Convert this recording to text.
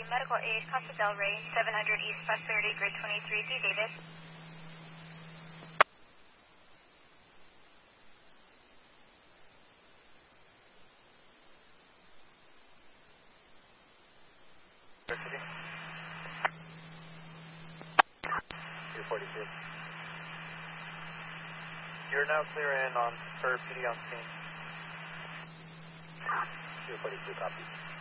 medical aid, Costa Del Rey, 700 East Prosperity, Grid 23, D. Davis. City. 242. You're now clear in on for PD on scene. 242 copy.